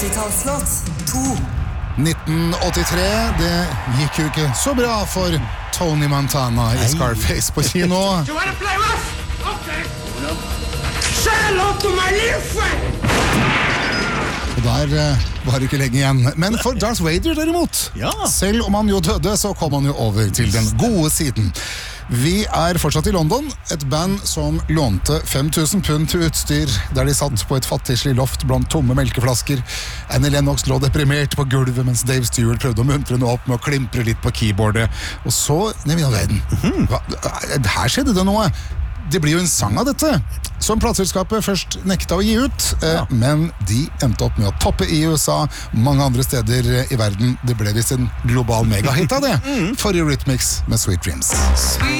80-tallslåt 2. 1983, det gikk jo ikke så bra for Tony Montana i Scarface på kino. You wanna play rough? Okay. Say hello to my little friend! Og der var det ikke lenge igjen. Men for Darth Vader derimot, selv om han jo døde, så kom han jo over til den gode siden. Vi er fortsatt i London, et band som lånte 5000 pund til utstyr, der de satt på et fattigslig loft blant tomme melkeflasker. Annie Lennox lå deprimert på gulvet, mens Dave Stewart prøvde å muntre henne opp med å klimpre litt på keyboardet. Og så, nei, min verden, her skjedde det noe. Det blir jo en sang av dette, som plateselskapet først nekta å gi ut, men de endte opp med å toppe i USA, mange andre steder i verden. Det ble visst en global megahit av det, for Eurythmics med Sweet Dreams. Sweet